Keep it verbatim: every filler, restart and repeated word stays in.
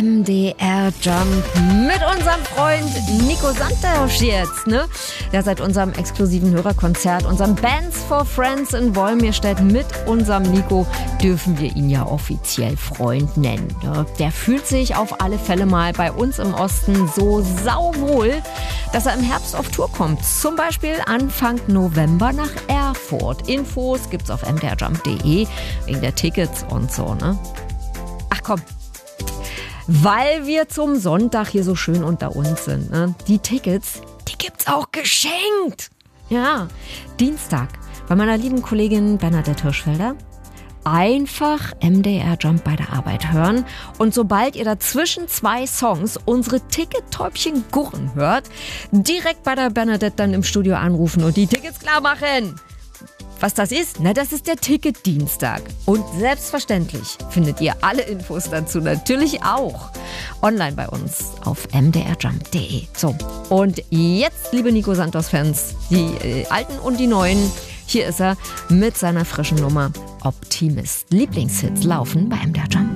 M D R Jump mit unserem Freund Nico Santos jetzt, ne? Der seit unserem exklusiven Hörerkonzert, unserem Bands for Friends in Wolmirstedt mit unserem Nico, dürfen wir ihn ja offiziell Freund nennen. Ne? Der fühlt sich auf alle Fälle mal bei uns im Osten so sauwohl, dass er im Herbst auf Tour kommt. Zum Beispiel Anfang November nach Erfurt. Infos gibt's auf m d r jump punkt d e wegen der Tickets und so, ne? Ach komm, weil wir zum Sonntag hier so schön unter uns sind, ne? Die Tickets, die gibt's auch geschenkt. Ja, Dienstag bei meiner lieben Kollegin Bernadette Hirschfelder. Einfach M D R Jump bei der Arbeit hören und sobald ihr dazwischen zwei Songs unsere Ticket-Täubchen gurren hört, direkt bei der Bernadette dann im Studio anrufen und die Tickets klar machen. Was das ist? Na, das ist der Ticket-Dienstag. Und selbstverständlich findet ihr alle Infos dazu natürlich auch online bei uns auf m d r jump punkt d e. So, und jetzt, liebe Nico Santos-Fans, die äh, Alten und die Neuen, hier ist er mit seiner frischen Nummer Optimist. Lieblingshits laufen bei M D R Jump.